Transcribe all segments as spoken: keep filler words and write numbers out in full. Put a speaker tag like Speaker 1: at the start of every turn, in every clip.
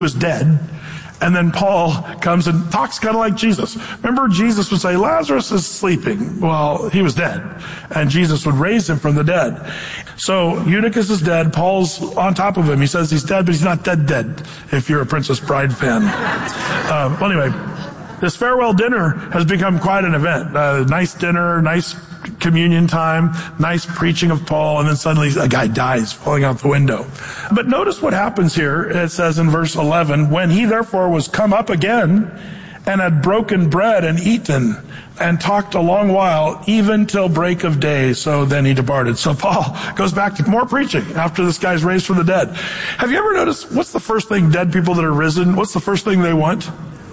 Speaker 1: was dead. And then Paul comes and talks kind of like Jesus. Remember, Jesus would say, Lazarus is sleeping. Well, he was dead. And Jesus would raise him from the dead. So Eutychus is dead. Paul's on top of him. He says he's dead, but he's not dead dead, if you're a Princess Bride fan. um, well, anyway, this farewell dinner has become quite an event. Uh, nice dinner, nice communion time, nice preaching of Paul, and then suddenly a guy dies falling out the window. But notice what happens here. It says in verse eleven, when he therefore was come up again and had broken bread and eaten and talked a long while, even till break of day, so then he departed. So Paul goes back to more preaching after this guy's raised from the dead. Have you ever noticed, what's the first thing dead people that are risen, what's the first thing they want?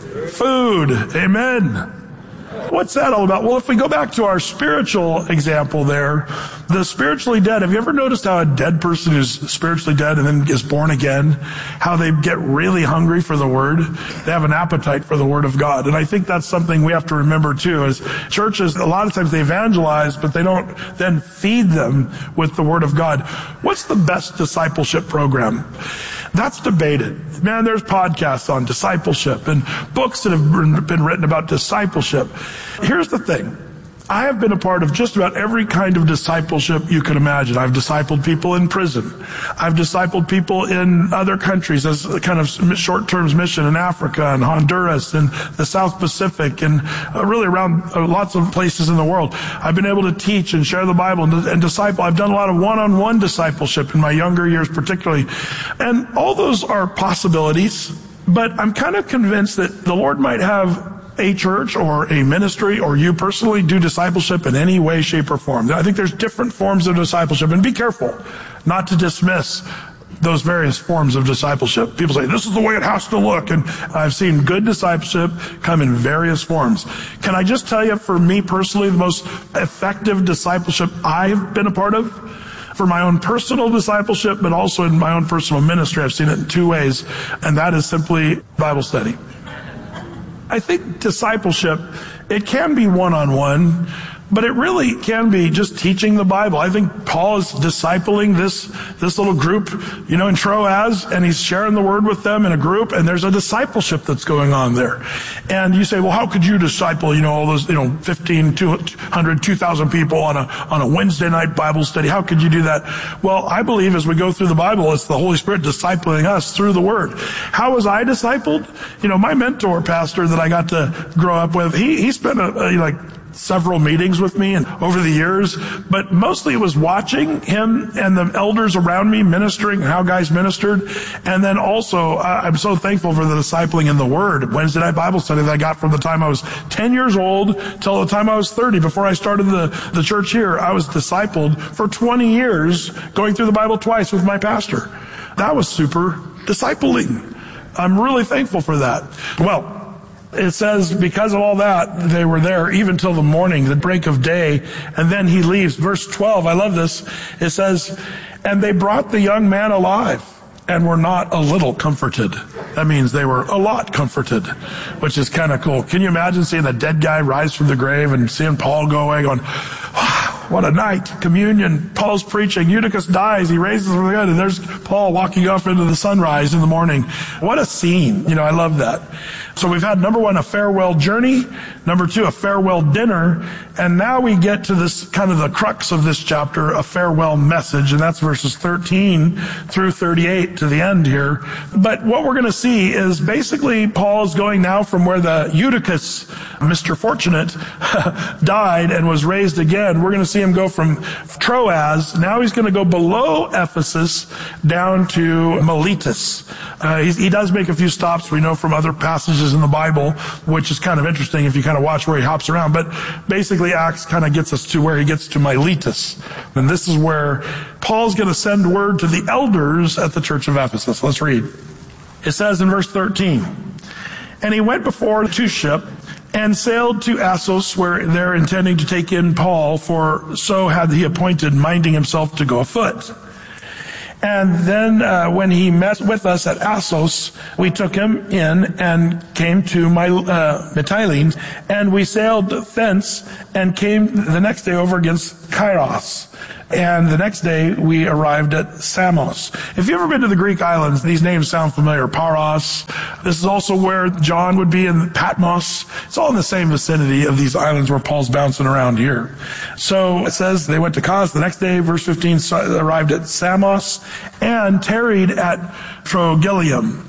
Speaker 1: Food. Amen. What's that all about? Well, if we go back to our spiritual example there, the spiritually dead, have you ever noticed how a dead person who's spiritually dead and then is born again, how they get really hungry for the Word? They have an appetite for the Word of God. And I think that's something we have to remember too, is churches, a lot of times they evangelize, but they don't then feed them with the Word of God. What's the best discipleship program? That's debated. Man, there's podcasts on discipleship and books that have been written about discipleship. Here's the thing. I have been a part of just about every kind of discipleship you can imagine. I've discipled people in prison. I've discipled people in other countries as a kind of short-term mission in Africa and Honduras and the South Pacific and really around lots of places in the world. I've been able to teach and share the Bible and, and disciple. I've done a lot of one-on-one discipleship in my younger years particularly. And all those are possibilities, but I'm kind of convinced that the Lord might have a church or a ministry or you personally do discipleship in any way, shape, or form. I think there's different forms of discipleship, and be careful not to dismiss those various forms of discipleship. People say, this is the way it has to look, and I've seen good discipleship come in various forms. Can I just tell you, for me personally, the most effective discipleship I've been a part of, for my own personal discipleship, but also in my own personal ministry, I've seen it in two ways, and that is simply Bible study. I think discipleship, it can be one-on-one, but it really can be just teaching the Bible. I think Paul is discipling this, this little group, you know, in Troas, and he's sharing the word with them in a group, and there's a discipleship that's going on there. And you say, well, how could you disciple, you know, all those, you know, fifteen, two hundred, two thousand people on a, on a Wednesday night Bible study? How could you do that? Well, I believe as we go through the Bible, it's the Holy Spirit discipling us through the Word. How was I discipled? You know, my mentor pastor that I got to grow up with, he, he spent a, a like, several meetings with me and over the years, but mostly it was watching him and the elders around me ministering, how guys ministered. And then also, uh, I'm so thankful for the discipling in the Word. Wednesday night Bible study that I got from the time I was ten years old till the time I was thirty. Before I started the, the church here, I was discipled for twenty years, going through the Bible twice with my pastor. That was super discipling. I'm really thankful for that. Well, it says, because of all that, they were there even till the morning, the break of day, and then he leaves. Verse twelve, I love this. It says, and they brought the young man alive and were not a little comforted. That means they were a lot comforted, which is kind of cool. Can you imagine seeing a dead guy rise from the grave and seeing Paul go away going, wow, what a night. Communion, Paul's preaching, Eutychus dies, he raises from the dead, and there's Paul walking off into the sunrise in the morning. What a scene. You know, I love that. So we've had, number one, a farewell journey. Number two, a farewell dinner. And now we get to this kind of the crux of this chapter, a farewell message. And that's verses thirteen through thirty-eight to the end here. But what we're going to see is basically Paul is going now from where the Eutychus, Mister Fortunate, died and was raised again. We're going to see him go from Troas. Now he's going to go below Ephesus down to Miletus. Uh, he, he does make a few stops, we know from other passages in the Bible, which is kind of interesting if you kind of watch where he hops around. But basically Acts kind of gets us to where he gets to Miletus. And this is where Paul's going to send word to the elders at the church of Ephesus. Let's read. It says in verse thirteen, and he went before to ship and sailed to Assos, where they're intending to take in Paul, for so had he appointed, minding himself to go afoot. And then uh, when he met with us at Assos, we took him in and came to my, uh, Mytilene, and we sailed thence and came the next day over against Kairos. And the next day, we arrived at Samos. If you've ever been to the Greek islands, these names sound familiar. Paros. This is also where John would be in Patmos. It's all in the same vicinity of these islands where Paul's bouncing around here. So it says they went to Kos. The next day, verse fifteen, arrived at Samos and tarried at Trogyllium.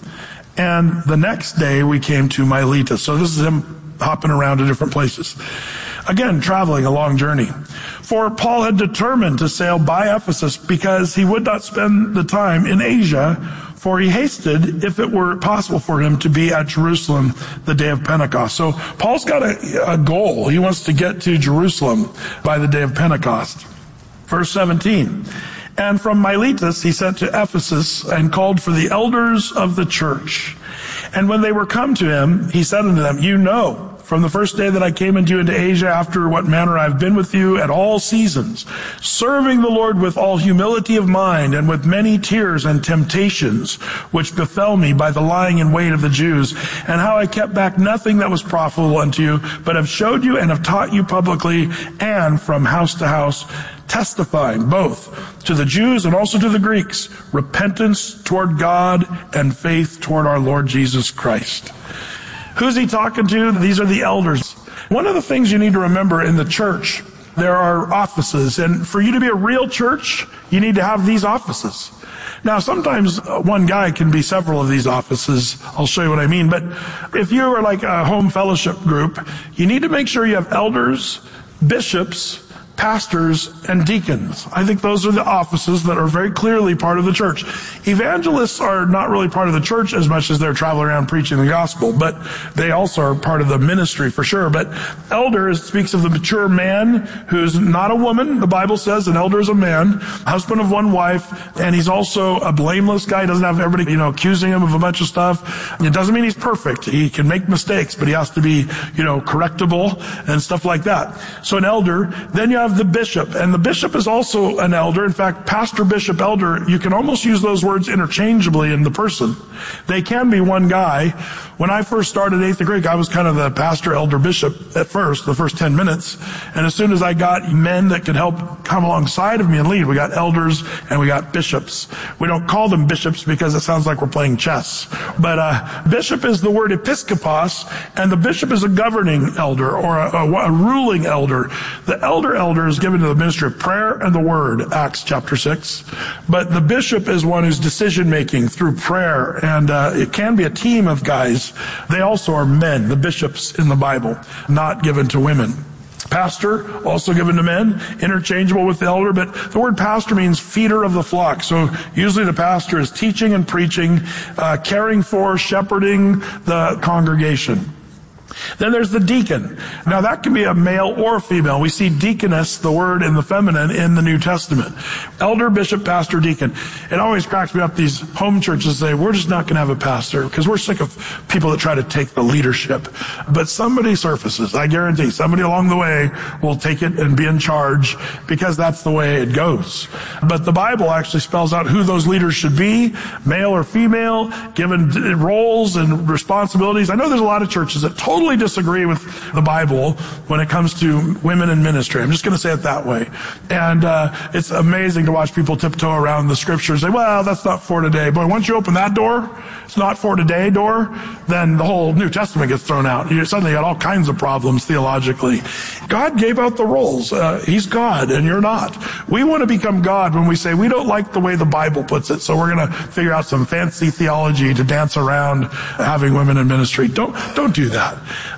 Speaker 1: And the next day, we came to Miletus. So this is him hopping around to different places. Again, traveling a long journey. For Paul had determined to sail by Ephesus because he would not spend the time in Asia, for he hasted, if it were possible for him, to be at Jerusalem the day of Pentecost. So Paul's got a, a goal. He wants to get to Jerusalem by the day of Pentecost. Verse seventeen. And from Miletus he sent to Ephesus and called for the elders of the church. And when they were come to him, he said unto them, You know, from the first day that I came into you into Asia, after what manner I have been with you at all seasons, serving the Lord with all humility of mind and with many tears and temptations, which befell me by the lying in wait of the Jews, and how I kept back nothing that was profitable unto you, but have showed you and have taught you publicly and from house to house, testifying both to the Jews and also to the Greeks, repentance toward God and faith toward our Lord Jesus Christ. Who's he talking to? These are the elders. One of the things you need to remember in the church, there are offices. And for you to be a real church, you need to have these offices. Now, sometimes one guy can be several of these offices. I'll show you what I mean. But if you are like a home fellowship group, you need to make sure you have elders, bishops, pastors, and deacons. I think those are the offices that are very clearly part of the church. Evangelists are not really part of the church as much as they're traveling around preaching the gospel, but they also are part of the ministry for sure. But elder speaks of the mature man who's not a woman. The Bible says an elder is a man, husband of one wife, and he's also a blameless guy. He doesn't have everybody, you know, accusing him of a bunch of stuff. It doesn't mean he's perfect. He can make mistakes, but he has to be, you know, correctable and stuff like that. So an elder. Then you have the bishop, and the bishop is also an elder. In fact, pastor, bishop, elder, you can almost use those words interchangeably in the person. They can be one guy. When I first started Eighth Greek, I was kind of the pastor, elder, bishop at first, the first ten minutes. And as soon as I got men that could help come alongside of me and lead, we got elders and we got bishops. We don't call them bishops because it sounds like we're playing chess. But uh, bishop is the word episkopos, and the bishop is a governing elder or a, a, a ruling elder. The elder elder is given to the ministry of prayer and the word, Acts chapter six. But the bishop is one who's decision-making through prayer, and uh, it can be a team of guys. They also are men, the bishops in the Bible, not given to women. Pastor, also given to men, interchangeable with the elder, but the word pastor means feeder of the flock. So usually the pastor is teaching and preaching, uh, caring for, shepherding the congregation. Then there's the deacon. Now that can be a male or a female. We see deaconess, the word in the feminine, in the New Testament. Elder, bishop, pastor, deacon. It always cracks me up. These home churches say, we're just not going to have a pastor because we're sick of people that try to take the leadership. But somebody surfaces. I guarantee somebody along the way will take it and be in charge because that's the way it goes. But the Bible actually spells out who those leaders should be, male or female, given roles and responsibilities. I know there's a lot of churches that totally Totally disagree with the Bible when it comes to women in ministry. I'm just going to say it that way. And uh, it's amazing to watch people tiptoe around the scriptures and say, well, that's not for today. Boy, once you open that door, it's not for today door, then the whole New Testament gets thrown out. You suddenly got all kinds of problems theologically. God gave out the roles. Uh, he's God and you're not. We want to become God when we say we don't like the way the Bible puts it, so we're going to figure out some fancy theology to dance around having women in ministry. Don't, don't do that.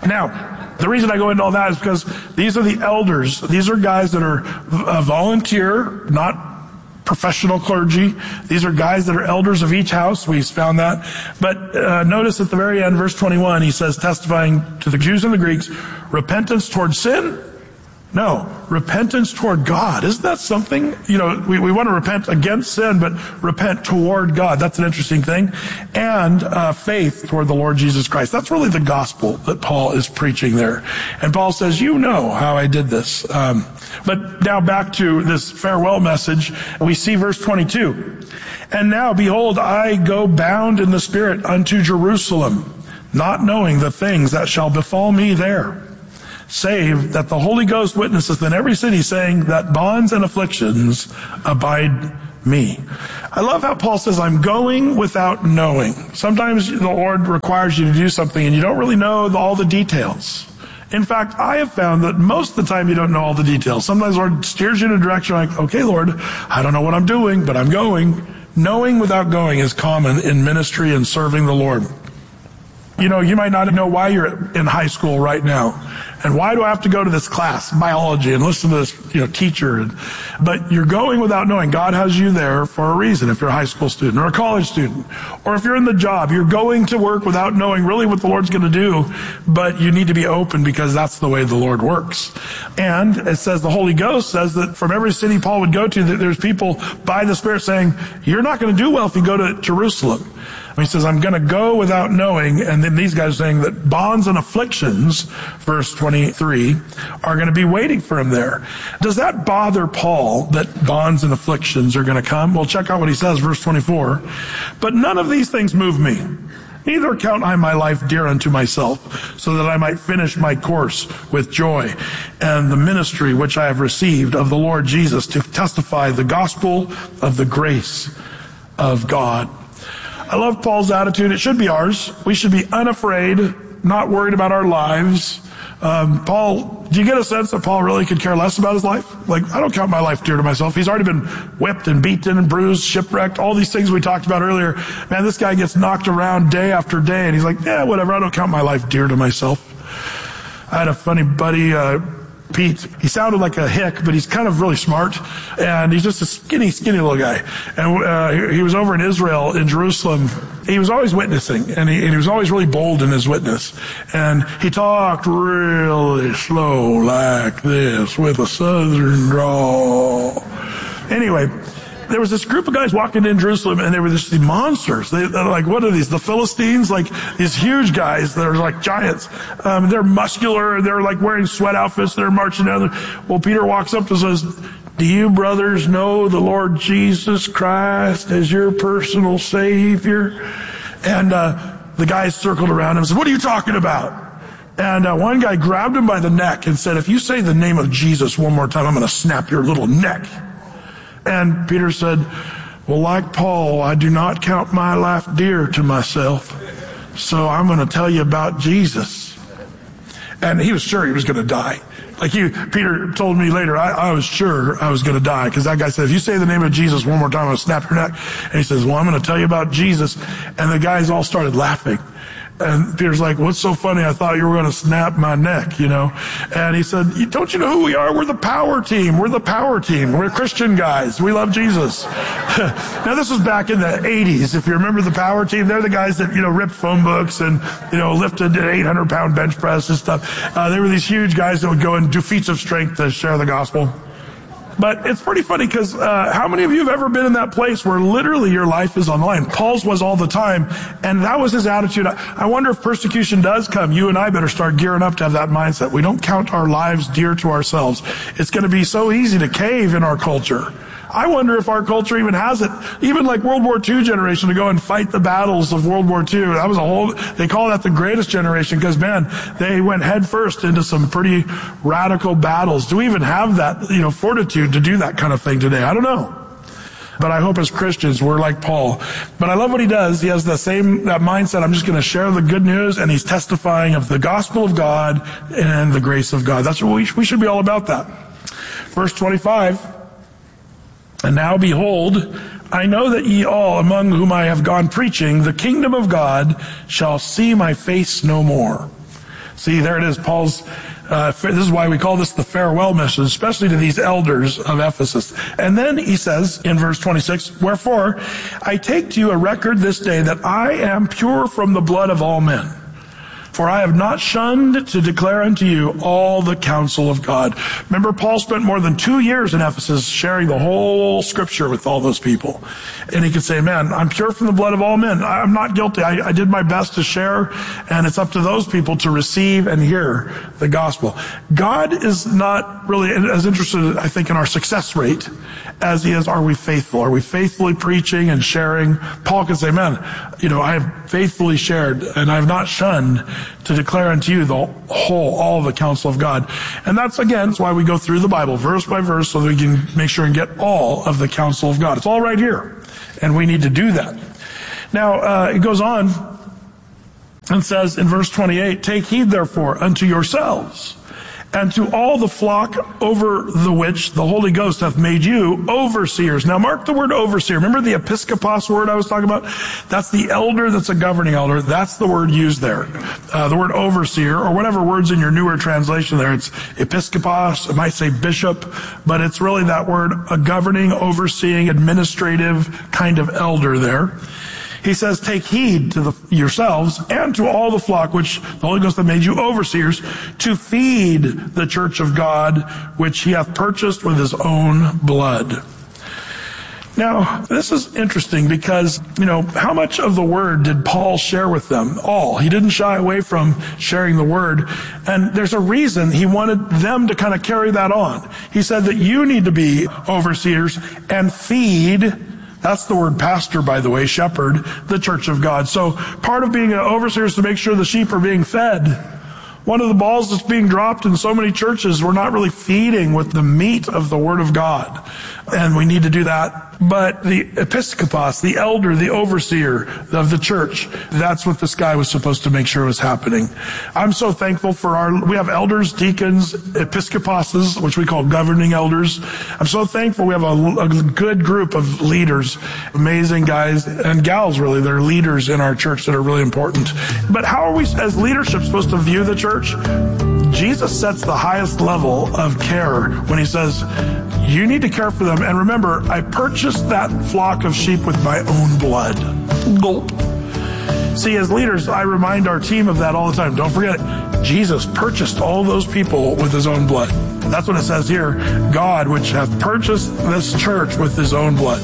Speaker 1: Now, the reason I go into all that is because these are the elders. These are guys that are uh, volunteer, not professional clergy. These are guys that are elders of each house. We found that. But uh, notice at the very end, verse twenty-one, he says, testifying to the Jews and the Greeks, repentance toward sin? No, repentance toward God. Isn't that something? You know, we, we want to repent against sin, but repent toward God. That's an interesting thing. And uh, faith toward the Lord Jesus Christ. That's really the gospel that Paul is preaching there. And Paul says, you know how I did this. Um, but now back to this farewell message. We see verse twenty-two. And now, behold, I go bound in the Spirit unto Jerusalem, not knowing the things that shall befall me there. save that the Holy Ghost witnesseth in every city, saying that bonds and afflictions abide me. I love how Paul says, I'm going without knowing. Sometimes the Lord requires you to do something and you don't really know the, all the details. In fact, I have found that most of the time you don't know all the details. Sometimes the Lord steers you in a direction like, okay, Lord, I don't know what I'm doing, but I'm going. Knowing without going is common in ministry and serving the Lord. You know, you might not know why you're in high school right now. And why do I have to go to this class, biology, and listen to this, you know, teacher? But you're going without knowing. God has you there for a reason if you're a high school student or a college student. Or if you're in the job, you're going to work without knowing really what the Lord's going to do. But you need to be open because that's the way the Lord works. And it says the Holy Ghost says that from every city Paul would go to, that there's people by the Spirit saying, you're not going to do well if you go to Jerusalem. He says, I'm going to go without knowing. And then these guys are saying that bonds and afflictions, verse twenty-three, are going to be waiting for him there. Does that bother Paul that bonds and afflictions are going to come? Well, check out what he says, verse twenty-four. But none of these things move me. Neither count I my life dear unto myself, so that I might finish my course with joy and the ministry which I have received of the Lord Jesus to testify the gospel of the grace of God. I love Paul's attitude. It should be ours. We should be unafraid, not worried about our lives. Um, Paul, do you get a sense that Paul really could care less about his life? Like, I don't count my life dear to myself. He's already been whipped and beaten and bruised, shipwrecked, all these things we talked about earlier. Man, this guy gets knocked around day after day, and he's like, yeah, whatever, I don't count my life dear to myself. I had a funny buddy, uh, Pete. He sounded like a hick, but he's kind of really smart, and he's just a skinny, skinny little guy. And uh, he was over in Israel, in Jerusalem. He was always witnessing, and he, and he was always really bold in his witness. And he talked really slow like this with a southern drawl. Anyway, there was this group of guys walking in Jerusalem, and they were just these monsters. They, they're like, what are these? The Philistines? Like these huge guys that are like giants. Um, they're muscular. They're like wearing sweat outfits. They're marching down. Well, Peter walks up and says, do you brothers know the Lord Jesus Christ as your personal Savior? And uh, the guys circled around him and said, what are you talking about? And uh, one guy grabbed him by the neck and said, if you say the name of Jesus one more time, I'm going to snap your little neck. And Peter said, well, like Paul, I do not count my life dear to myself, so I'm going to tell you about Jesus. And he was sure he was going to die. Like he, Peter told me later, I, I was sure I was going to die, because that guy said, if you say the name of Jesus one more time, I'm going to snap your neck. And he says, well, I'm going to tell you about Jesus. And the guys all started laughing. And Peter's like, what's so funny? I thought you were going to snap my neck, you know. And he said, don't you know who we are? We're the power team. We're the power team. We're Christian guys. We love Jesus. Now, this was back in the eighties. If you remember the power team, they're the guys that, you know, ripped phone books and, you know, lifted an eight hundred pound bench press and stuff. Uh, they were these huge guys that would go and do feats of strength to share the gospel. But it's pretty funny because uh, how many of you have ever been in that place where literally your life is on the line? Paul's was all the time, and that was his attitude. I, I wonder if persecution does come, you and I better start gearing up to have that mindset. We don't count our lives dear to ourselves. It's going to be so easy to cave in our culture. I wonder if our culture even has it. Even like World War Two generation to go and fight the battles of World War Two. That was a whole, they call that the greatest generation because, man, they went head first into some pretty radical battles. Do we even have that, you know, fortitude to do that kind of thing today? I don't know. But I hope as Christians, we're like Paul. But I love what he does. He has the same that mindset. I'm just going to share the good news, and he's testifying of the gospel of God and the grace of God. That's what we, we should be all about that. Verse twenty-five. And now behold, I know that ye all among whom I have gone preaching, the kingdom of God shall see my face no more. See, there it is, Paul's, uh, this is why we call this the farewell message, especially to these elders of Ephesus. And then he says in verse twenty-six, wherefore I take to you a record this day that I am pure from the blood of all men. For I have not shunned to declare unto you all the counsel of God. Remember, Paul spent more than two years in Ephesus sharing the whole scripture with all those people. And he could say, man, I'm pure from the blood of all men. I'm not guilty. I, I did my best to share, and it's up to those people to receive and hear the gospel. God is not really as interested, I think, in our success rate as he is, are we faithful? Are we faithfully preaching and sharing? Paul can say, man, you know, I have faithfully shared, and I have not shunned to declare unto you the whole, all of the counsel of God. And that's, again, that's why we go through the Bible verse by verse so that we can make sure and get all of the counsel of God. It's all right here, and we need to do that. Now, uh, it goes on and says in verse twenty-eight, take heed therefore unto yourselves and to all the flock over the which the Holy Ghost hath made you overseers. Now mark the word overseer. Remember the episkopos word I was talking about? That's the elder that's a governing elder. That's the word used there. Uh, the word overseer, or whatever word's in your newer translation there. It's episkopos, it might say bishop, but it's really that word, a governing, overseeing, administrative kind of elder there. He says, take heed to the, yourselves and to all the flock which the Holy Ghost hath made you overseers, to feed the church of God, which he hath purchased with his own blood. Now, this is interesting because, you know, how much of the word did Paul share with them? All. He didn't shy away from sharing the word. And there's a reason he wanted them to kind of carry that on. He said that you need to be overseers and feed. That's the word pastor, by the way, shepherd, the church of God. So part of being an overseer is to make sure the sheep are being fed. One of the balls that's being dropped in so many churches, we're not really feeding with the meat of the Word of God. And we need to do that. But the episkopos, the elder, the overseer of the church, that's what this guy was supposed to make sure was happening. I'm so thankful for our, we have elders, deacons, episkoposes, which we call governing elders. I'm so thankful we have a, a good group of leaders, amazing guys and gals really, they're leaders in our church that are really important. But how are we as leadership supposed to view the church? Jesus sets the highest level of care when he says, you need to care for them. And remember, I purchased that flock of sheep with my own blood. Gulp. See, as leaders, I remind our team of that all the time. Don't forget, Jesus purchased all those people with his own blood. That's what it says here. God, which hath purchased this church with his own blood.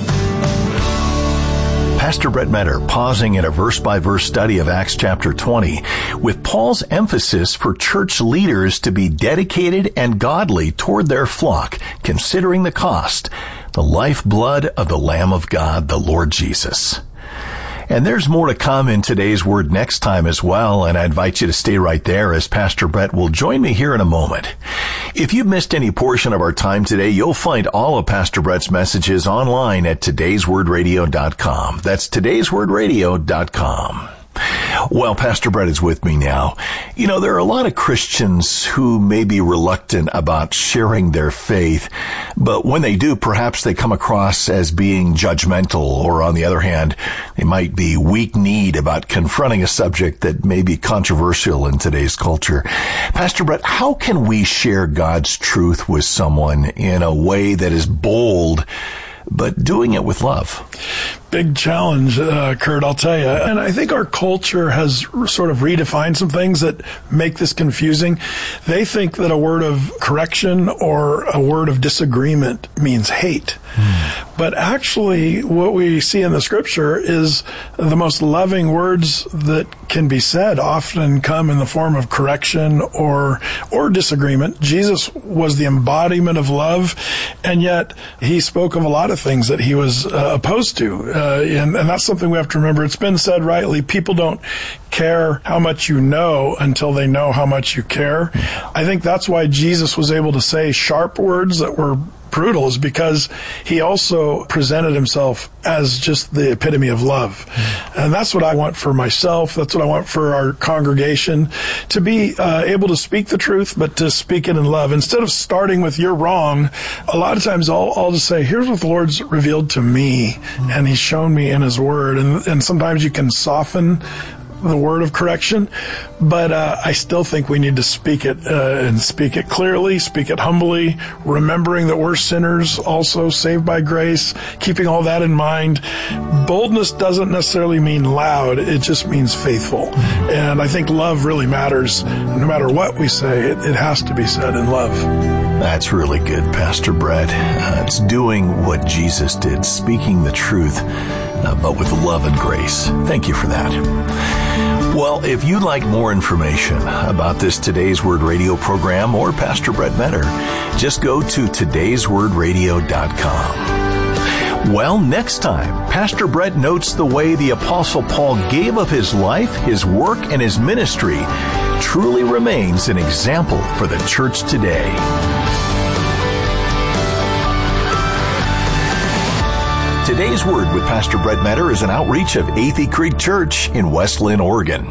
Speaker 2: Pastor Brett Metter pausing in a verse-by-verse study of Acts chapter twenty with Paul's emphasis for church leaders to be dedicated and godly toward their flock, considering the cost, the lifeblood of the Lamb of God, the Lord Jesus. And there's more to come in today's Word next time as well, and I invite you to stay right there as Pastor Brett will join me here in a moment. If you've missed any portion of our time today, you'll find all of Pastor Brett's messages online at todays word radio dot com. That's todays word radio dot com. Well, Pastor Brett is with me now. You know, there are a lot of Christians who may be reluctant about sharing their faith, but when they do, perhaps they come across as being judgmental, or on the other hand, they might be weak-kneed about confronting a subject that may be controversial in today's culture. Pastor Brett, how can we share God's truth with someone in a way that is bold, but doing it with love?
Speaker 1: Big challenge, uh, Kurt, I'll tell you. And I think our culture has sort of redefined some things that make this confusing. They think that a word of correction or a word of disagreement means hate. Mm. But actually, what we see in the scripture is the most loving words that can be said often come in the form of correction or or disagreement. Jesus was the embodiment of love, and yet he spoke of a lot of things that he was uh, opposed to. Uh, and, and that's something we have to remember. It's been said rightly, people don't care how much you know until they know how much you care. I think that's why Jesus was able to say sharp words that were brutal, is because he also presented himself as just the epitome of love. Mm. And that's what I want for myself. That's what I want for our congregation, to be uh, able to speak the truth, but to speak it in love. Instead of starting with you're wrong, a lot of times I'll, I'll just say, here's what the Lord's revealed to me, mm. and he's shown me in his word. And, and sometimes you can soften the word of correction, but uh, I still think we need to speak it uh, and speak it clearly, speak it humbly, remembering that we're sinners also saved by grace, keeping all that in mind. Boldness doesn't necessarily mean loud, it just means faithful. And I think love really matters. No matter what we say, it, it has to be said in love.
Speaker 2: That's really good, Pastor Brett. Uh, it's doing what Jesus did, speaking the truth, uh, but with love and grace. Thank you for that. Well, if you'd like more information about this Today's Word radio program or Pastor Brett Metter, just go to todays word radio dot com. Well, next time, Pastor Brett notes the way the Apostle Paul gave of his life, his work, and his ministry truly remains an example for the church today. Today's Word with Pastor Brett Metter is an outreach of Athey Creek Church in West Linn, Oregon.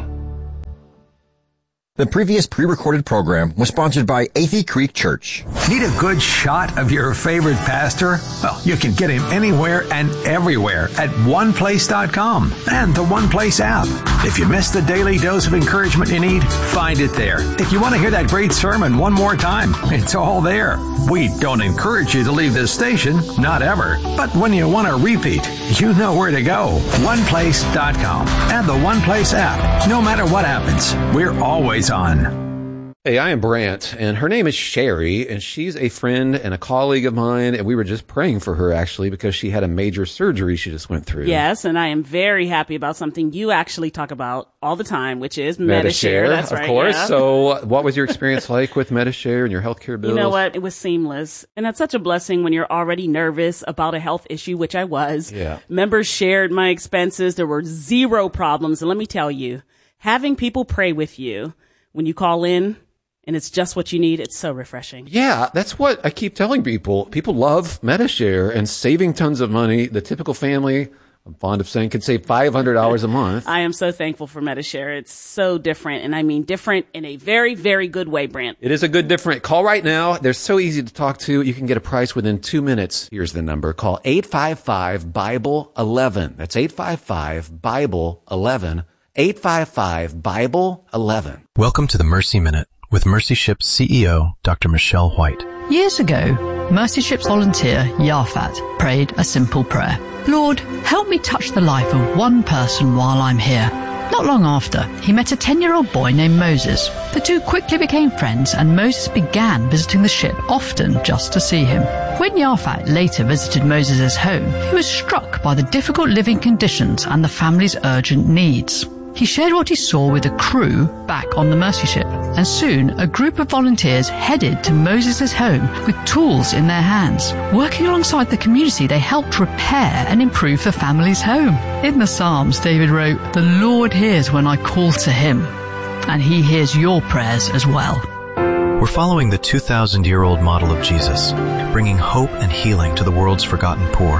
Speaker 3: The previous pre-recorded program was sponsored by Athey Creek Church.
Speaker 4: Need a good shot of your favorite pastor? Well, you can get him anywhere and everywhere at one place dot com and the One Place app. If you missed the daily dose of encouragement you need, find it there. If you want to hear that great sermon one more time, it's all there. We don't encourage you to leave this station, not ever. But when you want a repeat, you know where to go. one place dot com and the One Place app. No matter what happens, we're always on.
Speaker 5: Hey, I am Brant, and her name is Sherry, and she's a friend and a colleague of mine, and we were just praying for her, actually, because she had a major surgery she just went through.
Speaker 6: Yes, and I am very happy about something you actually talk about all the time, which is Medi-Share. That's
Speaker 5: of
Speaker 6: right,
Speaker 5: course.
Speaker 6: yeah.
Speaker 5: So what was your experience like with Medi-Share and your healthcare bills?
Speaker 6: You know what? It was seamless. And that's such a blessing when you're already nervous about a health issue, which I was.
Speaker 5: Yeah.
Speaker 6: Members shared my expenses. There were zero problems. And let me tell you, having people pray with you when you call in, and it's just what you need, it's so refreshing.
Speaker 5: Yeah, that's what I keep telling people. People love Medi-Share and saving tons of money. The typical family, I'm fond of saying, can save five hundred dollars a month.
Speaker 6: I am so thankful for Medi-Share. It's so different, and I mean different in a very, very good way, Brant.
Speaker 5: It is a good different. Call right now. They're so easy to talk to. You can get a price within two minutes. Here's the number. Call eight five five, Bible eleven. That's eight five five, Bible eleven. eight five five, Bible eleven.
Speaker 7: Welcome to the Mercy Minute with Mercy Ship's C E O, Doctor Michelle White.
Speaker 8: Years ago, Mercy Ship's volunteer, Yafat, prayed a simple prayer. Lord, help me touch the life of one person while I'm here. Not long after, he met a ten-year-old boy named Moses. The two quickly became friends, and Moses began visiting the ship often just to see him. When Yafat later visited Moses' home, he was struck by the difficult living conditions and the family's urgent needs. He shared what he saw with the crew back on the Mercy Ship, and soon a group of volunteers headed to Moses' home with tools in their hands. Working alongside the community, they helped repair and improve the family's home. In the Psalms, David wrote, "The Lord hears when I call to him," and he hears your prayers as well.
Speaker 7: We're following the two thousand year old model of Jesus, bringing hope and healing to the world's forgotten poor.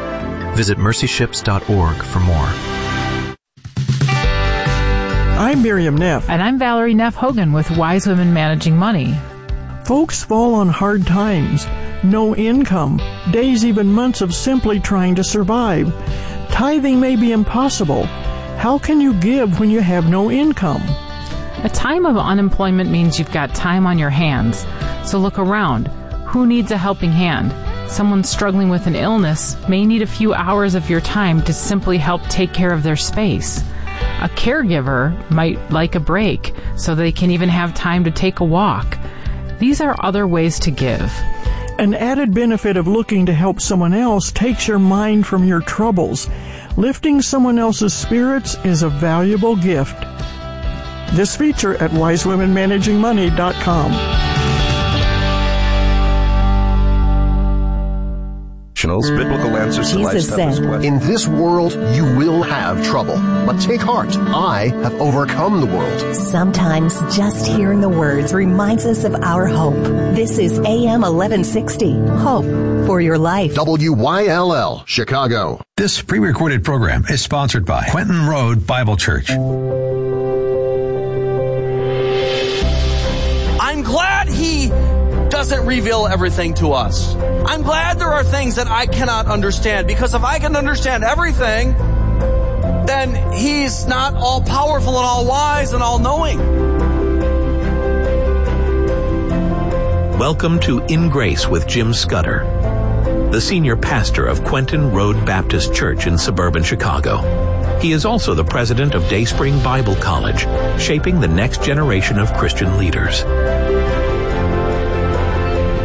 Speaker 7: Visit mercy ships dot org for more.
Speaker 9: I'm Miriam Neff.
Speaker 10: And I'm Valerie Neff Hogan with Wise Women Managing Money.
Speaker 9: Folks fall on hard times. No income. Days, even months of simply trying to survive. Tithing may be impossible. How can you give when you have no income?
Speaker 10: A time of unemployment means you've got time on your hands. So look around. Who needs a helping hand? Someone struggling with an illness may need a few hours of your time to simply help take care of their space. A caregiver might like a break so they can even have time to take a walk. These are other ways to give.
Speaker 9: An added benefit of looking to help someone else takes your mind from your troubles. Lifting someone else's spirits is a valuable gift. This feature at wise women managing money dot com.
Speaker 11: Biblical answers to life's toughest questions. In this world, you will have trouble. But take heart. I have overcome the world.
Speaker 12: Sometimes just hearing the words reminds us of our hope. This is A M eleven sixty. Hope for your life.
Speaker 11: W Y L L, Chicago.
Speaker 4: This pre-recorded program is sponsored by Quentin Road Bible Church.
Speaker 13: I'm glad he doesn't reveal everything to us. I'm glad there are things that I cannot understand, because if I can understand everything, then he's not all powerful and all wise and all knowing.
Speaker 14: Welcome to In Grace with Jim Scudder, the senior pastor of Quentin Road Baptist Church in suburban Chicago. He is also the president of Dayspring Bible College, shaping the next generation of Christian leaders.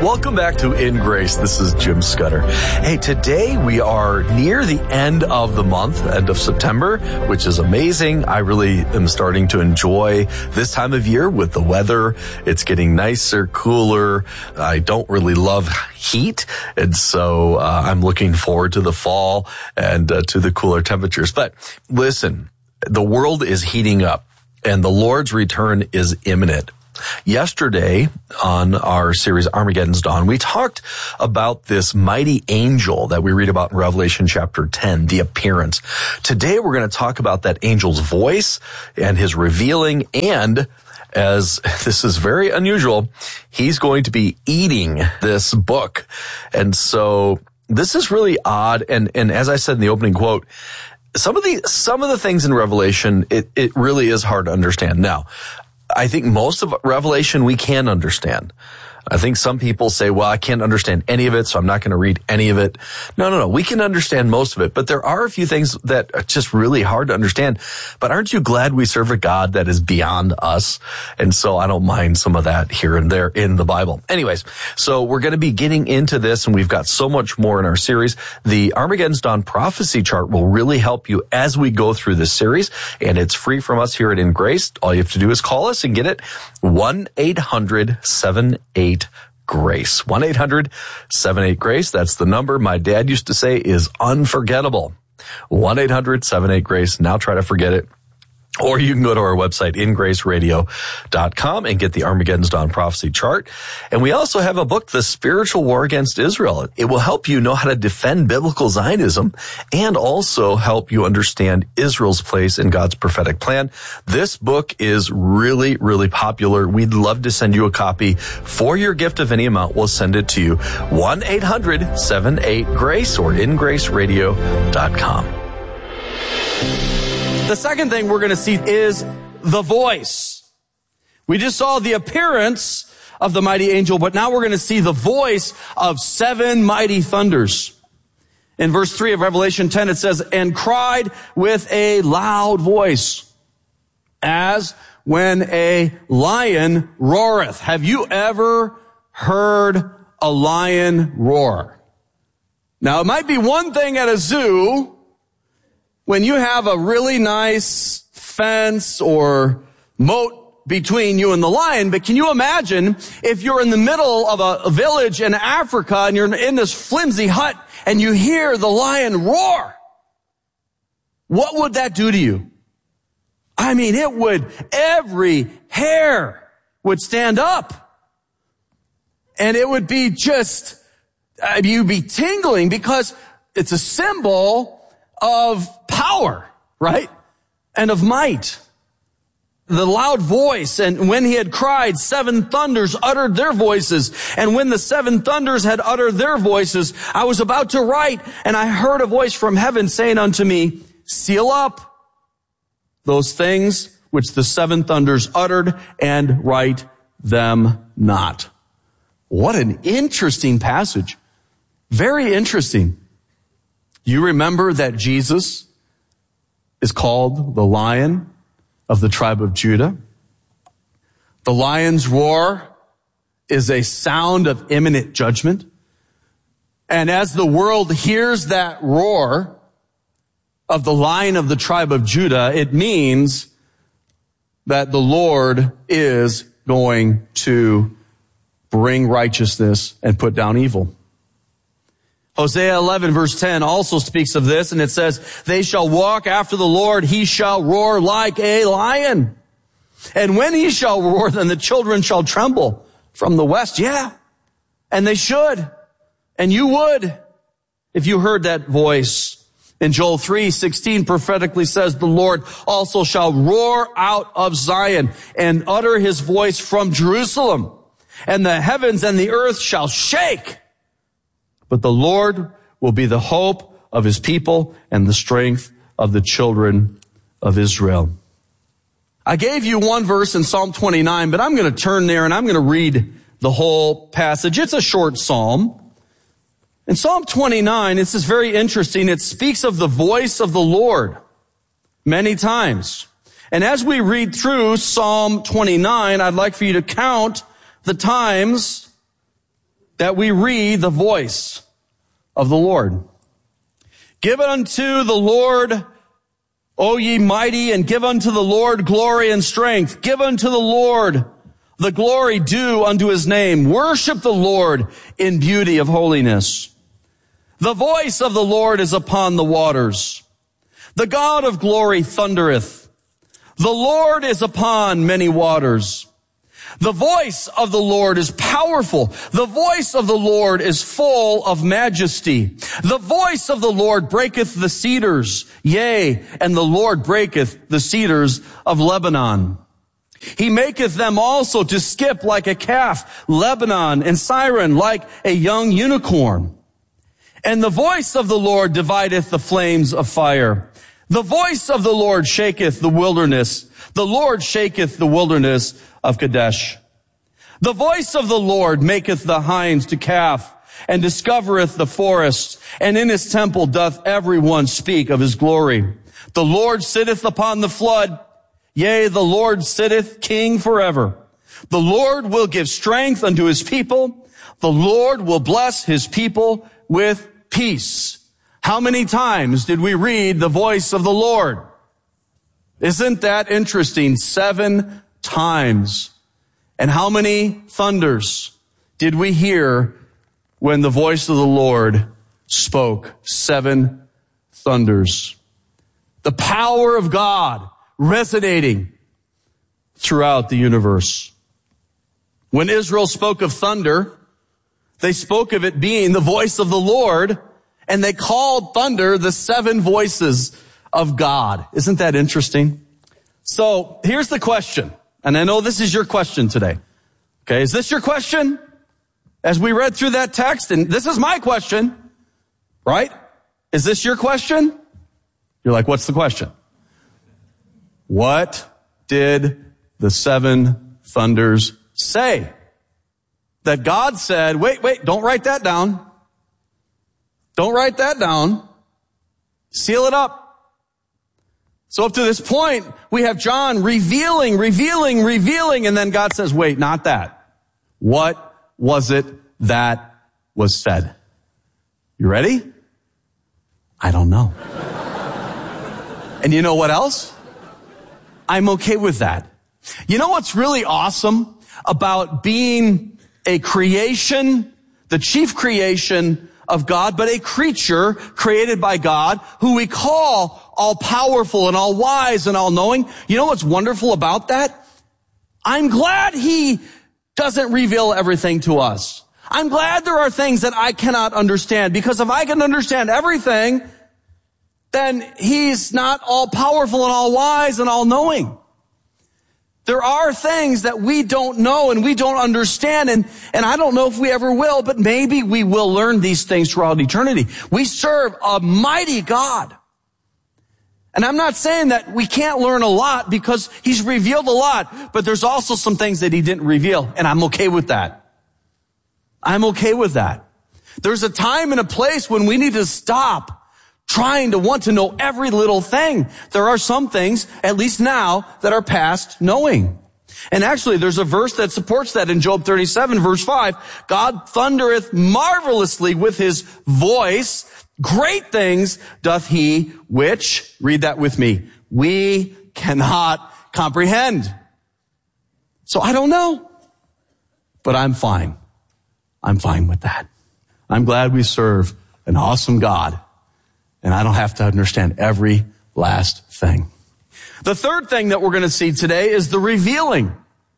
Speaker 15: Welcome back to In Grace. This is Jim Scudder. Hey, today we are near the end of the month, end of September, which is amazing. I really am starting to enjoy this time of year with the weather. It's getting nicer, cooler. I don't really love heat, and so uh, I'm looking forward to the fall and uh, to the cooler temperatures. But listen, the world is heating up, and the Lord's return is imminent. Yesterday on our series Armageddon's Dawn, we talked about this mighty angel that we read about in Revelation chapter ten, the appearance. Today we're going to talk about that angel's voice and his revealing, and as this is very unusual, he's going to be eating this book. And so this is really odd. And, and as I said in the opening quote, some of the, some of the things in Revelation, it, it really is hard to understand. Now, I think most of Revelation we can understand. I think some people say, well, I can't understand any of it, so I'm not going to read any of it. No, no, no. We can understand most of it, but there are a few things that are just really hard to understand. But aren't you glad we serve a God that is beyond us? And so I don't mind some of that here and there in the Bible. Anyways, so we're going to be getting into this, and we've got so much more in our series. The Armageddon's Dawn prophecy chart will really help you as we go through this series, and it's free from us here at In Grace. All you have to do is call us and get it. one eight hundred seven eight GRACE. one eight hundred seven eight GRACE. That's the number my dad used to say is unforgettable. one eight hundred seven eight GRACE. Now try to forget it. Or you can go to our website, in grace radio dot com, and get the Armageddon's Dawn prophecy chart. And we also have a book, The Spiritual War Against Israel. It will help you know how to defend biblical Zionism and also help you understand Israel's place in God's prophetic plan. This book is really, really popular. We'd love to send you a copy. For your gift of any amount, we'll send it to you. one eight hundred seven eight GRACE or in grace radio dot com.
Speaker 13: The second thing we're going to see is the voice. We just saw the appearance of the mighty angel, but now we're going to see the voice of seven mighty thunders. In verse three of Revelation ten, it says, and cried with a loud voice, as when a lion roareth. Have you ever heard a lion roar? Now, it might be one thing at a zoo when you have a really nice fence or moat between you and the lion, but can you imagine if you're in the middle of a, a village in Africa and you're in this flimsy hut and you hear the lion roar? What would that do to you? I mean, it would, every hair would stand up. And it would be just, uh, you'd be tingling because it's a symbol of power, right? And of might. The loud voice, and when he had cried, seven thunders uttered their voices. And when the seven thunders had uttered their voices, I was about to write, and I heard a voice from heaven saying unto me, seal up those things which the seven thunders uttered, and write them not. What an interesting passage. Very interesting. You remember that Jesus is called the Lion of the tribe of Judah. The lion's roar is a sound of imminent judgment. And as the world hears that roar of the Lion of the tribe of Judah, it means that the Lord is going to bring righteousness and put down evil. Hosea eleven verse ten also speaks of this, and it says, they shall walk after the Lord, he shall roar like a lion. And when he shall roar, then the children shall tremble from the west. Yeah, and they should. And you would, if you heard that voice. In Joel three sixteen prophetically says, the Lord also shall roar out of Zion and utter his voice from Jerusalem. And the heavens and the earth shall shake. But the Lord will be the hope of his people and the strength of the children of Israel. I gave you one verse in Psalm twenty-nine, but I'm going to turn there and I'm going to read the whole passage. It's a short psalm. In Psalm twenty-nine, this is very interesting. It speaks of the voice of the Lord many times. And as we read through Psalm twenty-nine, I'd like for you to count the times that we read the voice of the Lord. Give unto the Lord, O ye mighty, and give unto the Lord glory and strength. Give unto the Lord the glory due unto his name. Worship the Lord in beauty of holiness. The voice of the Lord is upon the waters. The God of glory thundereth. The Lord is upon many waters. The voice of the Lord is powerful. The voice of the Lord is full of majesty. The voice of the Lord breaketh the cedars. Yea, and the Lord breaketh the cedars of Lebanon. He maketh them also to skip like a calf, Lebanon and Syren like a young unicorn. And the voice of the Lord divideth the flames of fire. The voice of the Lord shaketh the wilderness. The Lord shaketh the wilderness of Kadesh. The voice of the Lord maketh the hinds to calf, and discovereth the forest, and in his temple doth every one speak of his glory. The Lord sitteth upon the flood. Yea, the Lord sitteth king forever. The Lord will give strength unto his people. The Lord will bless his people with peace. How many times did we read the voice of the Lord? Isn't that interesting? Seven times. And how many thunders did we hear when the voice of the Lord spoke? Seven thunders. The power of God resonating throughout the universe. When Israel spoke of thunder, they spoke of it being the voice of the Lord, and they called thunder the seven voices of God. Isn't that interesting? So here's the question, and I know this is your question today. Okay, is this your question? As we read through that text, and this is my question, right? Is this your question? You're like, what's the question? What did the seven thunders say? That God said, wait, wait, don't write that down. Don't write that down. Seal it up. So up to this point, we have John revealing, revealing, revealing, and then God says, wait, not that. What was it that was said? You ready? I don't know. And you know what else? I'm okay with that. You know what's really awesome about being a creation, the chief creation of God, but a creature created by God who we call all powerful and all wise and all knowing? You know what's wonderful about that? I'm glad he doesn't reveal everything to us. I'm glad there are things that I cannot understand, because if I can understand everything, then he's not all powerful and all wise and all knowing. There are things that we don't know and we don't understand, and, and I don't know if we ever will, but maybe we will learn these things throughout eternity. We serve a mighty God. And I'm not saying that we can't learn a lot, because he's revealed a lot, but there's also some things that he didn't reveal, and I'm okay with that. I'm okay with that. There's a time and a place when we need to stop trying to want to know every little thing. There are some things, at least now, that are past knowing. And actually, there's a verse that supports that in Job thirty-seven, verse five. God thundereth marvelously with his voice. Great things doth he, which, read that with me, we cannot comprehend. So I don't know, but I'm fine. I'm fine with that. I'm glad we serve an awesome God, and I don't have to understand every last thing. The third thing that we're going to see today is the revealing.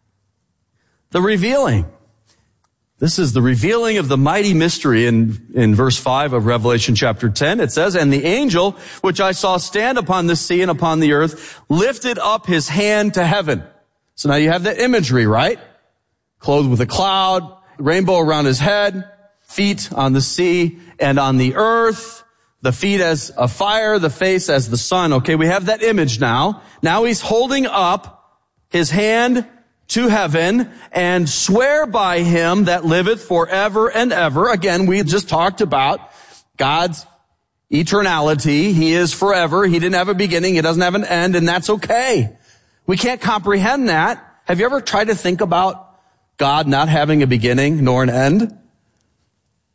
Speaker 13: The revealing. This is the revealing of the mighty mystery in, in verse five of Revelation chapter ten. It says, and the angel which I saw stand upon the sea and upon the earth lifted up his hand to heaven. So now you have that imagery, right? Clothed with a cloud, rainbow around his head, feet on the sea and on the earth, the feet as a fire, the face as the sun. Okay, we have that image now. Now he's holding up his hand to heaven and swear by him that liveth forever and ever. Again, we just talked about God's eternality. He is forever. He didn't have a beginning. He doesn't have an end, and that's okay. We can't comprehend that. Have you ever tried to think about God not having a beginning nor an end?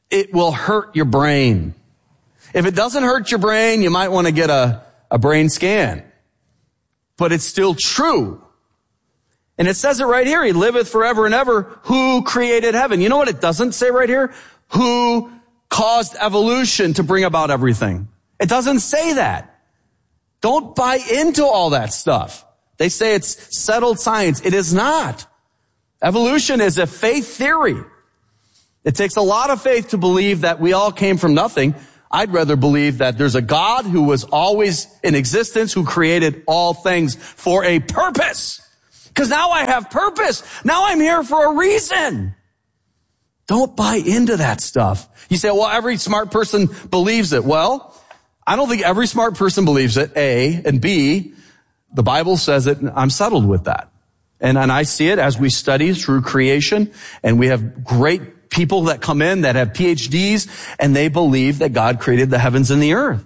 Speaker 13: it will hurt your brain. If it doesn't hurt your brain, you might want to get a, a brain scan. But it's still true. And it says it right here. He liveth forever and ever. Who created heaven? You know what it doesn't say right here? Who caused evolution to bring about everything? It doesn't say that. Don't buy into all that stuff. They say it's settled science. It is not. Evolution is a faith theory. It takes a lot of faith to believe that we all came from nothing. I'd rather believe that there's a God who was always in existence, who created all things for a purpose. Because now I have purpose. Now I'm here for a reason. Don't buy into that stuff. You say, well, every smart person believes it. Well, I don't think every smart person believes it, A, and B, the Bible says it, and I'm settled with that. And, and I see it as we study through creation, and we have great people that come in that have P H Ds, and they believe that God created the heavens and the earth.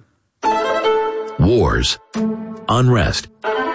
Speaker 14: Wars, unrest,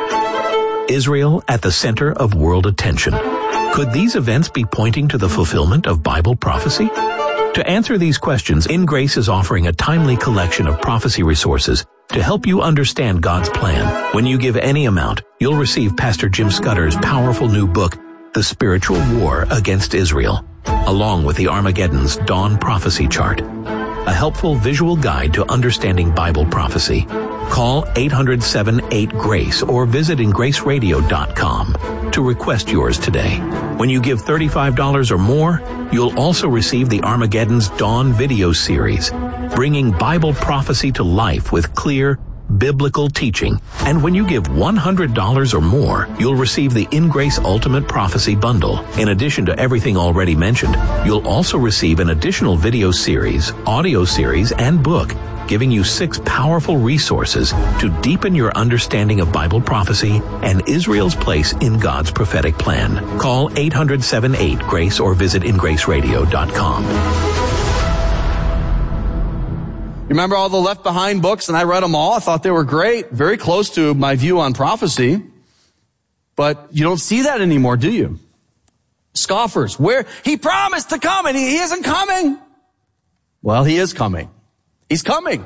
Speaker 14: Israel at the center of world attention. Could these events be pointing to the fulfillment of Bible prophecy? To answer these questions, In Grace is offering a timely collection of prophecy resources to help you understand God's plan. When you give any amount, you'll receive Pastor Jim Scudder's powerful new book, The Spiritual War Against Israel, along with the Armageddon's Dawn Prophecy Chart, a helpful visual guide to understanding Bible prophecy. Call eight hundred, seven eight, GRACE or visit in grace radio dot com to request yours today. When you give thirty-five dollars or more, you'll also receive the Armageddon's Dawn video series, bringing Bible prophecy to life with clear, biblical teaching. And when you give one hundred dollars or more, you'll receive the In Grace Ultimate Prophecy Bundle. In addition to everything already mentioned, you'll also receive an additional video series, audio series, and book, giving you six powerful resources to deepen your understanding of Bible prophecy and Israel's place in God's prophetic plan. Call eight hundred, seven eight, GRACE or visit in grace radio dot com.
Speaker 13: Remember all the Left Behind books, and I read them all. I thought they were great, very close to my view on prophecy. But you don't see that anymore, do you? Scoffers, where he promised to come and he, he isn't coming. Well, he is coming. He's coming.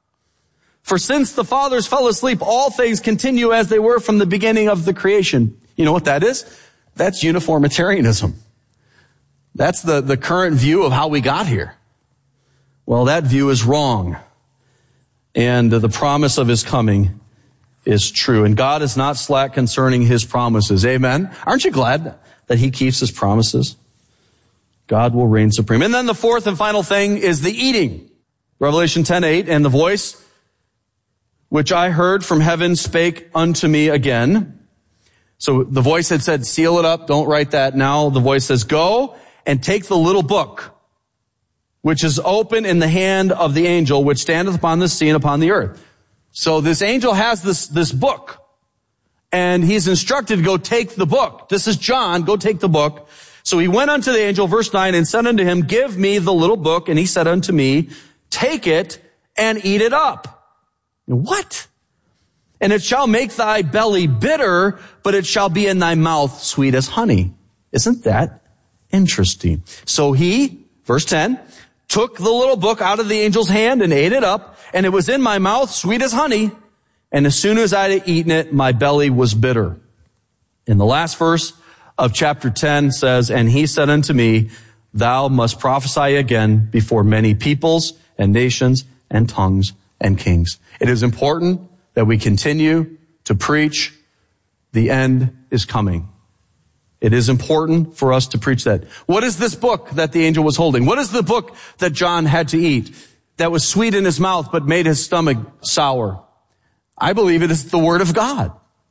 Speaker 13: For since the fathers fell asleep, all things continue as they were from the beginning of the creation. You know what that is? That's uniformitarianism. That's the, the current view of how we got here. Well, that view is wrong. And the promise of his coming is true. And God is not slack concerning his promises. Amen. Aren't you glad that he keeps his promises? God will reign supreme. And then the fourth and final thing is the eating. Revelation ten eight, and the voice which I heard from heaven spake unto me again. So the voice had said, seal it up, don't write that. Now the voice says, go and take the little book, which is open in the hand of the angel, which standeth upon the sea and upon the earth. So this angel has this, this book, and he's instructed to go take the book. This is John, go take the book. So he went unto the angel, verse nine, and said unto him, give me the little book. And he said unto me, take it and eat it up. What? And it shall make thy belly bitter, but it shall be in thy mouth sweet as honey. Isn't that interesting? So he, verse ten, took the little book out of the angel's hand and ate it up, and it was in my mouth sweet as honey. And as soon as I had eaten it, my belly was bitter. In the last verse of chapter ten says, and he said unto me, thou must prophesy again before many peoples and nations and tongues and kings. It is important that we continue to preach. The end is coming. It is important for us to preach that. What is this book that the angel was holding? What is the book that John had to eat that was sweet in his mouth but made his stomach sour? I believe it is the Word of God.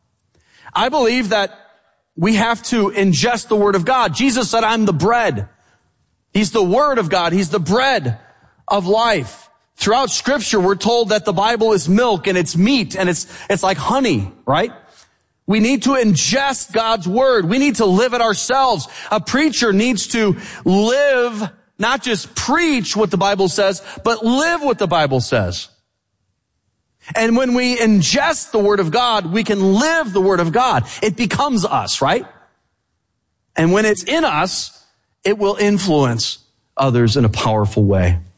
Speaker 13: I believe that we have to ingest the Word of God. Jesus said, I'm the bread. He's the Word of God. He's the bread of life. Throughout Scripture, we're told that the Bible is milk and it's meat and it's, it's like honey, right? We need to ingest God's Word. We need to live it ourselves. A preacher needs to live, not just preach what the Bible says, but live what the Bible says. And when we ingest the Word of God, we can live the Word of God. It becomes us, right? And when it's in us, it will influence others in a powerful way.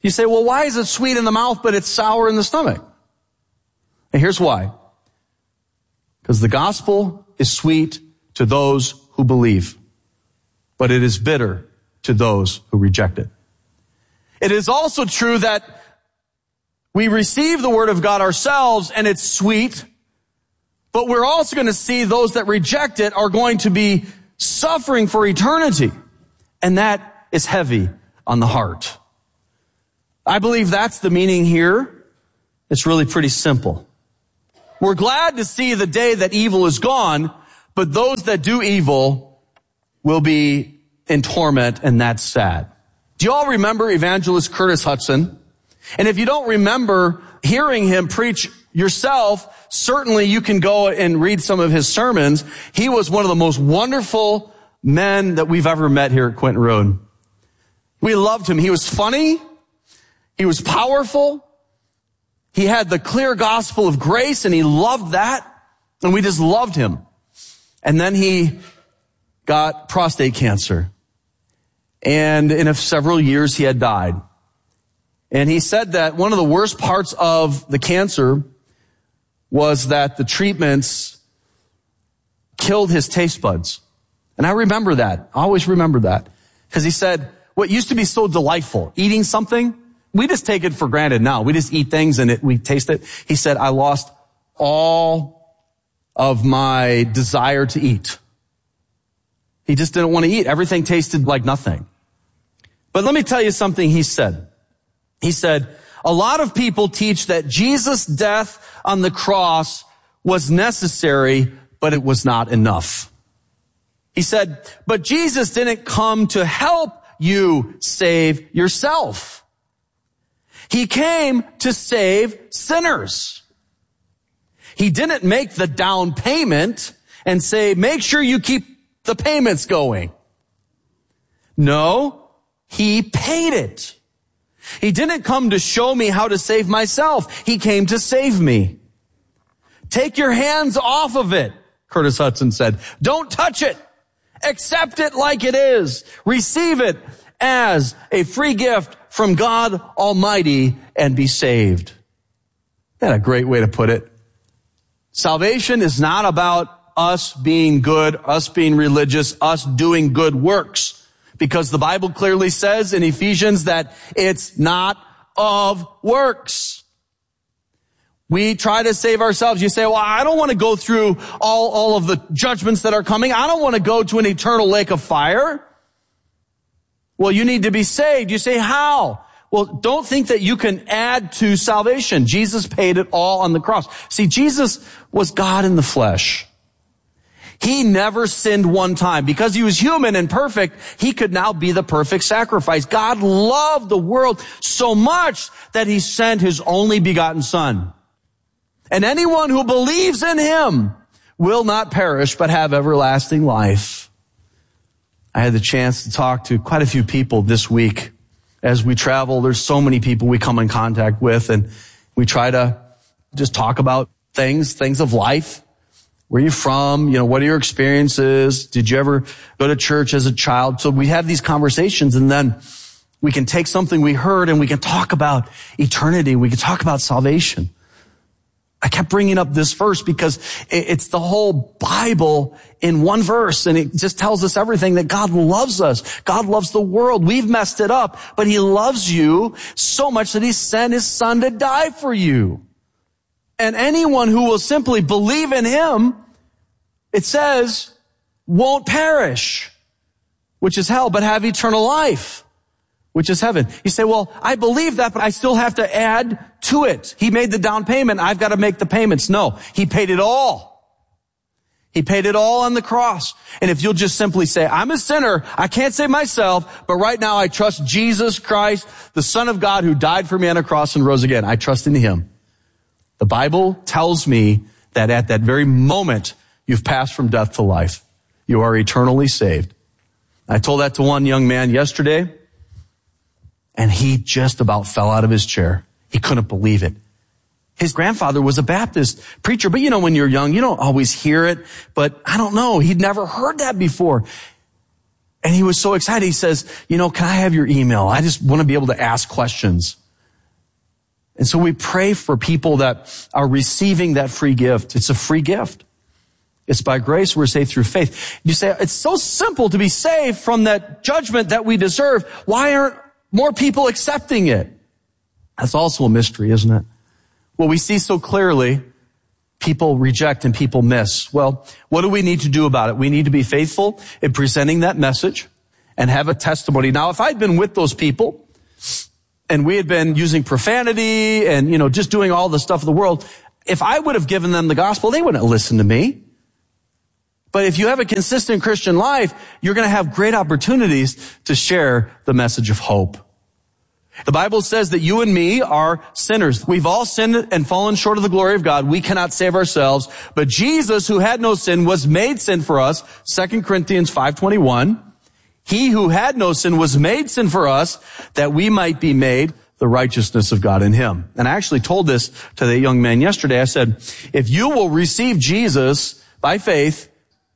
Speaker 13: You say, well, why is it sweet in the mouth, but it's sour in the stomach? And here's why. Because the gospel is sweet to those who believe, but it is bitter to those who reject it. It is also true that we receive the word of God ourselves and it's sweet, but we're also going to see those that reject it are going to be suffering for eternity. And that is heavy on the heart. I believe that's the meaning here. It's really pretty simple. We're glad to see the day that evil is gone, but those that do evil will be in torment, and that's sad. Do you all remember evangelist Curtis Hudson? And if you don't remember hearing him preach yourself, certainly you can go and read some of his sermons. He was one of the most wonderful men that we've ever met here at Quinton Road. We loved him. He was funny. He was powerful. He had the clear gospel of grace, and he loved that. And we just loved him. And then he got prostate cancer. And in a, several years, he had died. And he said that one of the worst parts of the cancer was that the treatments killed his taste buds. And I remember that. I always remember that. Because he said, what used to be so delightful, eating something, we just take it for granted now. We just eat things and it, we taste it. He said, I lost all of my desire to eat. He just didn't want to eat. Everything tasted like nothing. But let me tell you something he said. He said, a lot of people teach that Jesus' death on the cross was necessary, but it was not enough. He said, but Jesus didn't come to help you save yourself. He came to save sinners. He didn't make the down payment and say, make sure you keep the payments going. No, he paid it. He didn't come to show me how to save myself. He came to save me. Take your hands off of it, Curtis Hudson said. Don't touch it. Accept it like it is. Receive it as a free gift from God Almighty and be saved. That's a great way to put it. Salvation is not about us being good, us being religious, us doing good works. Because the Bible clearly says in Ephesians that it's not of works. We try to save ourselves. You say, well, I don't want to go through all, all of the judgments that are coming. I don't want to go to an eternal lake of fire. Well, you need to be saved. You say, how? Well, don't think that you can add to salvation. Jesus paid it all on the cross. See, Jesus was God in the flesh. He never sinned one time. Because he was human and perfect, he could now be the perfect sacrifice. God loved the world so much that he sent his only begotten Son. And anyone who believes in him will not perish but have everlasting life. I had the chance to talk to quite a few people this week. As we travel, there's so many people we come in contact with, and we try to just talk about things, things of life. Where are you from? You know, what are your experiences? Did you ever go to church as a child? So we have these conversations, and then we can take something we heard and we can talk about eternity. We can talk about salvation. I kept bringing up this verse because it's the whole Bible in one verse, and it just tells us everything, that God loves us. God loves the world. We've messed it up, but he loves you so much that he sent his Son to die for you. And anyone who will simply believe in him, it says, won't perish, which is hell, but have eternal life, which is heaven. You say, well, I believe that, but I still have to add to it. He made the down payment. I've got to make the payments. No, he paid it all. He paid it all on the cross. And if you'll just simply say, I'm a sinner, I can't save myself, but right now I trust Jesus Christ, the Son of God who died for me on a cross and rose again. I trust in him. The Bible tells me that at that very moment, you've passed from death to life. You are eternally saved. I told that to one young man yesterday, and he just about fell out of his chair. He couldn't believe it. His grandfather was a Baptist preacher, but you know, when you're young, you don't always hear it, but I don't know. He'd never heard that before. And he was so excited. He says, you know, can I have your email? I just want to be able to ask questions. And so we pray for people that are receiving that free gift. It's a free gift. It's by grace we're saved through faith. You say, it's so simple to be saved from that judgment that we deserve. Why aren't more people accepting it? That's also a mystery, isn't it? Well, we see so clearly people reject and people miss. Well, what do we need to do about it? We need to be faithful in presenting that message and have a testimony. Now, if I'd been with those people and we had been using profanity and, you know, just doing all the stuff of the world, if I would have given them the gospel, they wouldn't listen to me. But if you have a consistent Christian life, you're going to have great opportunities to share the message of hope. The Bible says that you and me are sinners. We've all sinned and fallen short of the glory of God. We cannot save ourselves. But Jesus, who had no sin, was made sin for us. Second Corinthians five twenty-one. He who had no sin was made sin for us, that we might be made the righteousness of God in him. And I actually told this to that young man yesterday. I said, if you will receive Jesus by faith,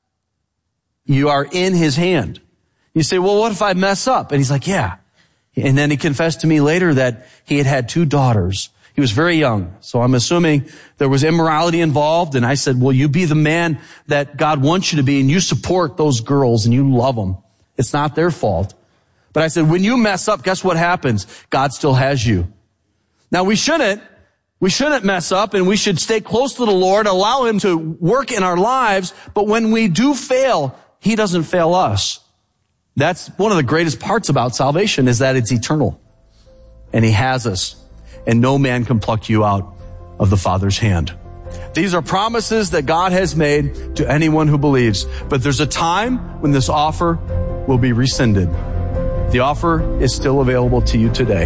Speaker 13: you are in his hand. You say, well, what if I mess up? And he's like, yeah. And then he confessed to me later that he had had two daughters. He was very young. So I'm assuming there was immorality involved. And I said, well, you be the man that God wants you to be, and you support those girls and you love them. It's not their fault. But I said, when you mess up, guess what happens? God still has you. Now we shouldn't, we shouldn't mess up, and we should stay close to the Lord, allow him to work in our lives. But when we do fail, he doesn't fail us. That's one of the greatest parts about salvation, is that it's eternal. And he has us. And no man can pluck you out of the Father's hand. These are promises that God has made to anyone who believes. But there's a time when this offer will be rescinded. The offer is still available to you today.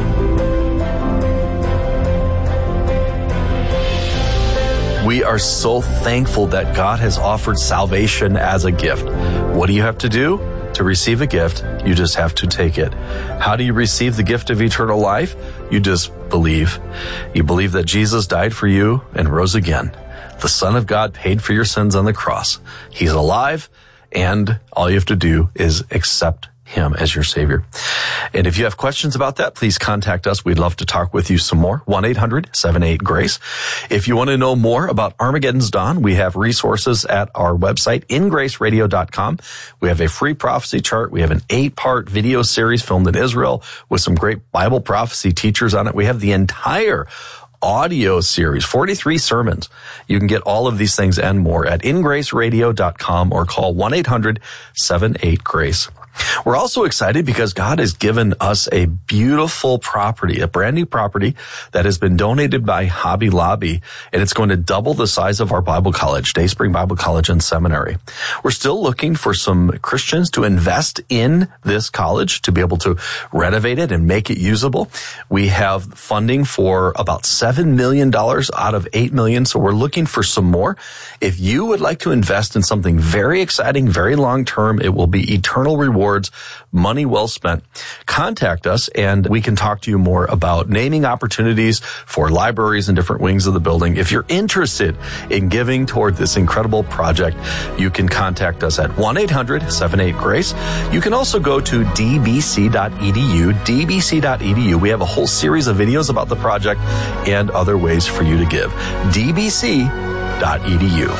Speaker 15: We are so thankful that God has offered salvation as a gift. What do you have to do? To receive a gift, you just have to take it. How do you receive the gift of eternal life? You just believe. You believe that Jesus died for you and rose again. The Son of God paid for your sins on the cross. He's alive, and all you have to do is accept him as your Savior. And if you have questions about that, please contact us. We'd love to talk with you some more. one eight hundred seven eight GRACE. If you want to know more about Armageddon's Dawn, we have resources at our website, in grace radio dot com. We have a free prophecy chart. We have an eight-part video series filmed in Israel with some great Bible prophecy teachers on it. We have the entire audio series, forty-three sermons. You can get all of these things and more at in grace radio dot com or call one eight hundred seven eight GRACE. We're also excited because God has given us a beautiful property, a brand new property that has been donated by Hobby Lobby, and it's going to double the size of our Bible college, Dayspring Bible College and Seminary. We're still looking for some Christians to invest in this college to be able to renovate it and make it usable. We have funding for about seven million dollars out of eight million dollars, so we're looking for some more. If you would like to invest in something very exciting, very long-term, it will be eternal reward. Money well spent. Contact us and we can talk to you more about naming opportunities for libraries and different wings of the building. If you're interested in giving toward this incredible project, you can contact us at one eight hundred seven eight GRACE. You can also go to d b c dot e d u, d b c dot e d u. We have a whole series of videos about the project and other ways for you to give. d b c dot e d u.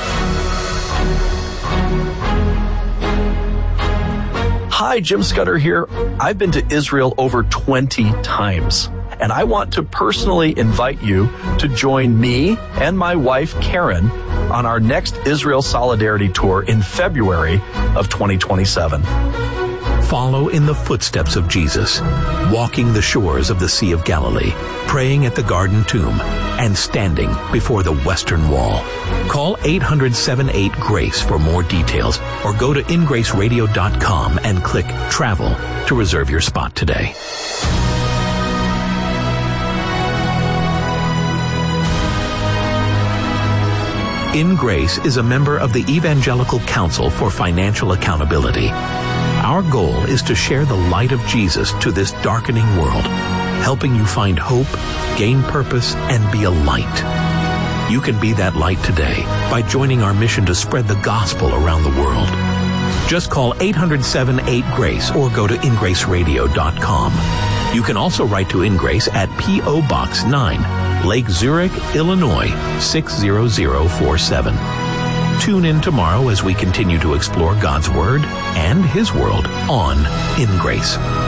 Speaker 15: Hi, Jim Scudder here. I've been to Israel over twenty times, and I want to personally invite you to join me and my wife, Karen, on our next Israel Solidarity Tour in February of twenty twenty-seven.
Speaker 14: Follow in the footsteps of Jesus, walking the shores of the Sea of Galilee, praying at the Garden Tomb, and standing before the Western Wall. Call eight hundred seven eight GRACE for more details, or go to in grace radio dot com and click Travel to reserve your spot today. In Grace is a member of the Evangelical Council for Financial Accountability. Our goal is to share the light of Jesus to this darkening world, helping you find hope, gain purpose, and be a light. You can be that light today by joining our mission to spread the gospel around the world. Just call eight hundred, seven eight, GRACE or go to in grace radio dot com. You can also write to InGrace at P O. Box nine, Lake Zurich, Illinois, six zero zero four seven. Tune in tomorrow as we continue to explore God's Word and His world on In Grace.